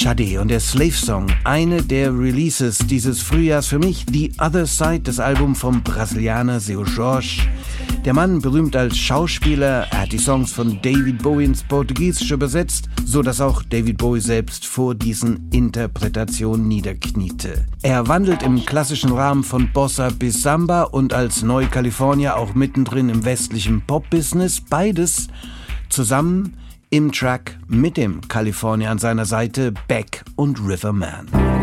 Sade und der Slave Song, eine der Releases dieses Frühjahrs für mich, The Other Side, das Album vom Brasilianer Seu Jorge. Der Mann, berühmt als Schauspieler, er hat die Songs von David Bowie ins Portugiesische übersetzt, so dass auch David Bowie selbst vor diesen Interpretationen niederkniete. Er wandelt im klassischen Rahmen von Bossa bis Samba und als Neu-California auch mittendrin im westlichen Pop-Business, beides zusammen im Track mit dem California an seiner Seite, Beck und Riverman.